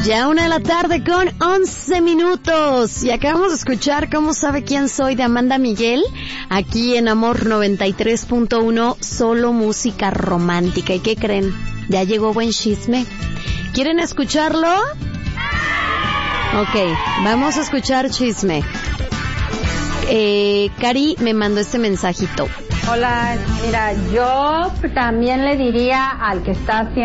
Ya 1:00 con 11 minutos. Y acabamos de escuchar ¿Cómo sabe quién soy? De Amanda Miguel. Aquí en Amor 93.1, solo música romántica. ¿Y qué creen? Ya llegó buen chisme. ¿Quieren escucharlo? Ok, vamos a escuchar chisme. Cari me mandó este mensajito. Hola, mira, yo también le diría al que está haciendo